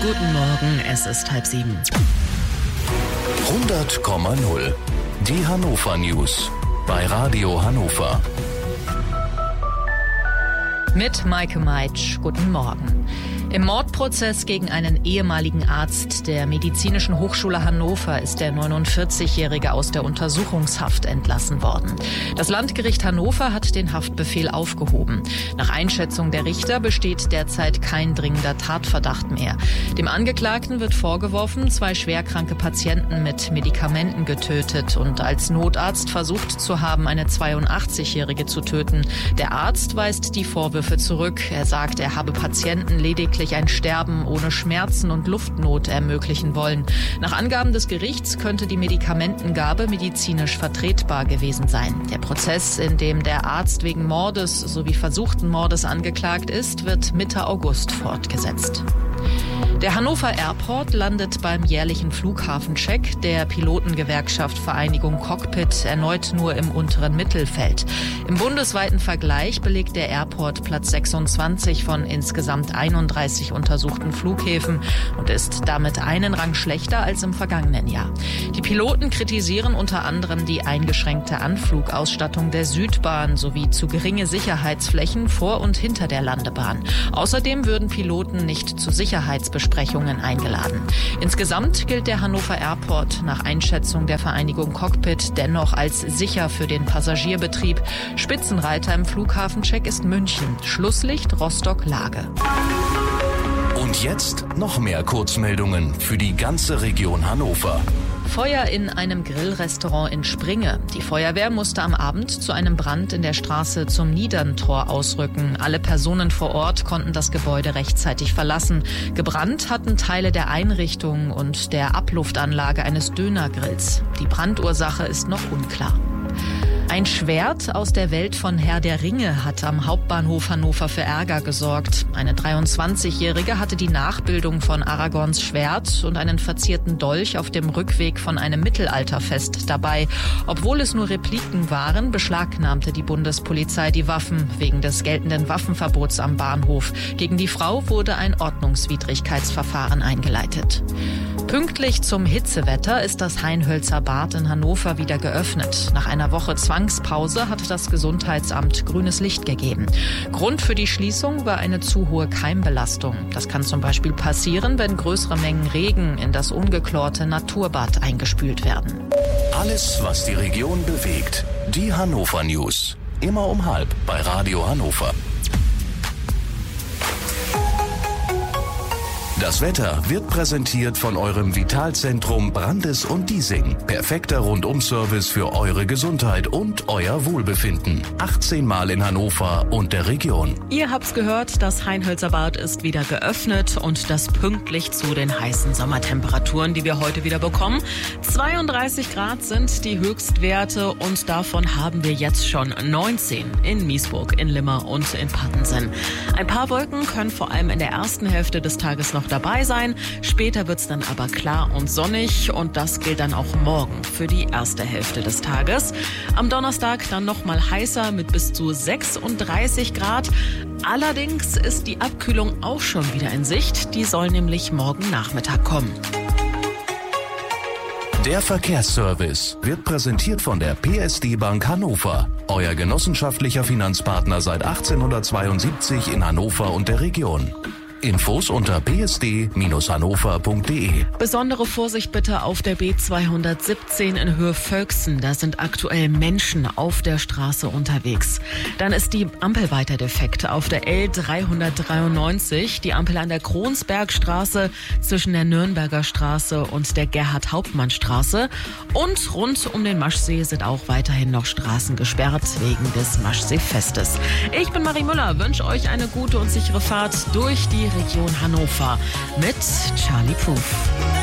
Guten Morgen, es ist 6:30. 100,0. Die Hannover News bei Radio Hannover. Mit Maike Meitsch, guten Morgen. Im Mordprozess gegen einen ehemaligen Arzt der Medizinischen Hochschule Hannover ist der 49-Jährige aus der Untersuchungshaft entlassen worden. Das Landgericht Hannover hat den Haftbefehl aufgehoben. Nach Einschätzung der Richter besteht derzeit kein dringender Tatverdacht mehr. Dem Angeklagten wird vorgeworfen, 2 schwerkranke Patienten mit Medikamenten getötet und als Notarzt versucht zu haben, eine 82-Jährige zu töten. Der Arzt weist die Vorwürfe zurück. Er sagt, er habe Patienten lediglich ein Sterben ohne Schmerzen und Luftnot ermöglichen wollen. Nach Angaben des Gerichts könnte die Medikamentengabe medizinisch vertretbar gewesen sein. Der Prozess, in dem der Arzt wegen Mordes sowie versuchten Mordes angeklagt ist, wird Mitte August fortgesetzt. Der Hannover Airport landet beim jährlichen Flughafencheck der Pilotengewerkschaft Vereinigung Cockpit erneut nur im unteren Mittelfeld. Im bundesweiten Vergleich belegt der Airport Platz 26 von insgesamt 31 untersuchten Flughäfen und ist damit einen Rang schlechter als im vergangenen Jahr. Die Piloten kritisieren unter anderem die eingeschränkte Anflugausstattung der Südbahn sowie zu geringe Sicherheitsflächen vor und hinter der Landebahn. Außerdem würden Piloten nicht zu Sicherheitsbesprechungen eingeladen. Insgesamt gilt der Hannover Airport nach Einschätzung der Vereinigung Cockpit dennoch als sicher für den Passagierbetrieb. Spitzenreiter im Flughafencheck ist München. Schlusslicht Rostock-Lage. Und jetzt noch mehr Kurzmeldungen für die ganze Region Hannover. Feuer in einem Grillrestaurant in Springe. Die Feuerwehr musste am Abend zu einem Brand in der Straße zum Niederntor ausrücken. Alle Personen vor Ort konnten das Gebäude rechtzeitig verlassen. Gebrannt hatten Teile der Einrichtung und der Abluftanlage eines Dönergrills. Die Brandursache ist noch unklar. Ein Schwert aus der Welt von Herr der Ringe hat am Hauptbahnhof Hannover für Ärger gesorgt. Eine 23-Jährige hatte die Nachbildung von Aragorns Schwert und einen verzierten Dolch auf dem Rückweg von einem Mittelalterfest dabei. Obwohl es nur Repliken waren, beschlagnahmte die Bundespolizei die Waffen wegen des geltenden Waffenverbots am Bahnhof. Gegen die Frau wurde ein Ordnungswidrigkeitsverfahren eingeleitet. Pünktlich zum Hitzewetter ist das Hainhölzer Bad in Hannover wieder geöffnet. Nach einer Woche Zwangspause hat das Gesundheitsamt grünes Licht gegeben. Grund für die Schließung war eine zu hohe Keimbelastung. Das kann zum Beispiel passieren, wenn größere Mengen Regen in das ungeklorte Naturbad eingespült werden. Alles, was die Region bewegt. Die Hannover News. Immer um 12:30 bei Radio Hannover. Das Wetter wird präsentiert von eurem Vitalzentrum Brandes und Diesing. Perfekter Rundum-Service für eure Gesundheit und euer Wohlbefinden. 18 Mal in Hannover und der Region. Ihr habt's gehört, das Hainhölzer Bad ist wieder geöffnet und das pünktlich zu den heißen Sommertemperaturen, die wir heute wieder bekommen. 32 Grad sind die Höchstwerte und davon haben wir jetzt schon 19 in Miesburg, in Limmer und in Pattensen. Ein paar Wolken können vor allem in der ersten Hälfte des Tages noch dabei sein. Später wird's dann aber klar und sonnig und das gilt dann auch morgen für die erste Hälfte des Tages. Am Donnerstag dann noch mal heißer mit bis zu 36 Grad. Allerdings ist die Abkühlung auch schon wieder in Sicht. Die soll nämlich morgen Nachmittag kommen. Der Verkehrsservice wird präsentiert von der PSD Bank Hannover. Euer genossenschaftlicher Finanzpartner seit 1872 in Hannover und der Region. Infos unter psd-hannover.de. Besondere Vorsicht bitte auf der B217 in Höhe Völksen. Da sind aktuell Menschen auf der Straße unterwegs. Dann ist die Ampel weiter defekt auf der L393. Die Ampel an der Kronsbergstraße zwischen der Nürnberger Straße und der Gerhard-Hauptmann-Straße. Und rund um den Maschsee sind auch weiterhin noch Straßen gesperrt wegen des Maschseefestes. Ich bin Marie Müller, wünsche euch eine gute und sichere Fahrt durch die Region Hannover mit Charlie Proof.